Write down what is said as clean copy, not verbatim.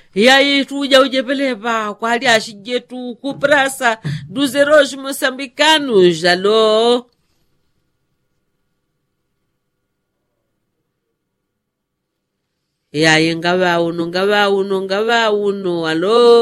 E aí, tu já ujepelepa, qual é a tu ku praça dos heróis moçambicanos, alô? E aí, ngava uno, alô?